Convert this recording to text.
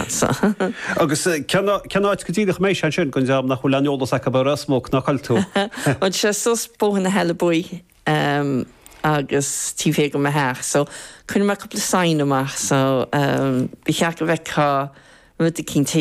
Agus cenáid go dtíach mééis sin gon deam nach chuil leolalas a bar rasmóg nach chailtú. An sé sus bóhanna heile buí agus tíhé go heach, so chun me coppla sain amach, so bhí cheach go bheitá mu cinn